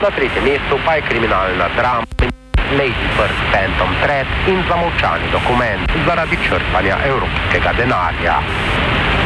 Na tretjem mestu pa je kriminalna drama Lady Bird Phantom Thread in zamolčani dokument zaradi črpanja evropskega denarja.